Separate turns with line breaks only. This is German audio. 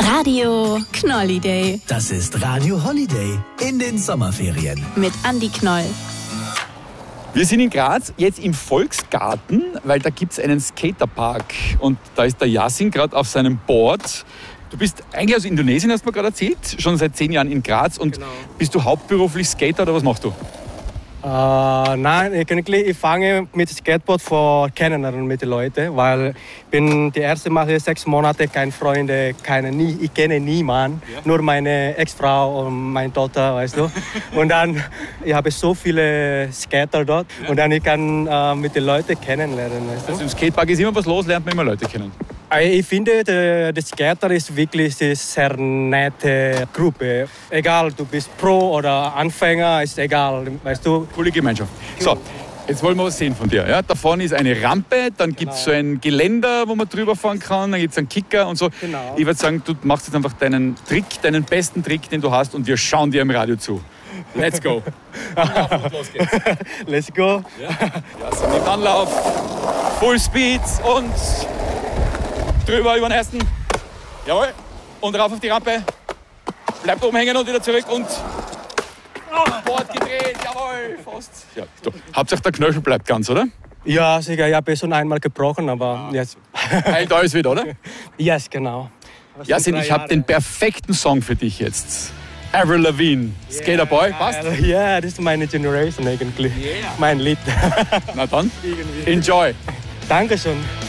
Radio Knolliday.
Das ist Radio Holiday in den Sommerferien.
Mit Andi Knoll.
Wir sind in Graz, jetzt im Volksgarten, weil da gibt es einen Skaterpark. Und da ist der Yasin gerade auf seinem Board. Du bist eigentlich aus Indonesien, hast du mir gerade erzählt, schon seit 10 Jahren in Graz. Und genau. Bist du hauptberuflich Skater oder was machst du?
Nein, ich fange mit Skateboard vor kennenlernen mit den Leuten, weil ich bin die erste Mal 6 Monate keine Freunde, ich kenne niemanden, ja. Nur meine Ex-Frau und meine Tochter, weißt du. Und dann, ich habe so viele Skater dort, ja. Und dann ich kann mit den Leuten kennenlernen, weißt du.
Also im Skatepark ist immer was los, lernt man immer Leute kennen.
Ich finde, der Skater ist wirklich eine sehr nette Gruppe. Egal, du bist Pro oder Anfänger, ist egal, weißt du.
Coole Gemeinschaft. So, jetzt wollen wir was sehen von dir. Ja, da vorne ist eine Rampe, dann gibt es so ein Geländer, wo man drüber fahren kann, dann gibt es einen Kicker und so.
Genau.
Ich würde sagen, du machst jetzt einfach deinen besten Trick, den du hast, und wir schauen dir im Radio zu. Let's go. Und los geht's.
Let's go.
Ja, so mit Anlauf, Full Speed und drüber über den ersten. Jawohl. Und rauf auf die Rampe. Bleibt oben hängen und wieder zurück und Board gedreht. Jawohl. Fast. Ja, so. Hauptsache der Knöchel bleibt ganz, oder?
Ja, sicher. Ich habe schon einmal gebrochen, aber jetzt.
Heilt alles wieder, oder?
Yes, genau.
Yasin, ich habe den perfekten Song für dich jetzt. Avril Lavigne, Skater Boy, passt?
Ja, das ist meine Generation eigentlich. Yeah. Mein Lied.
Na dann, enjoy.
Dankeschön.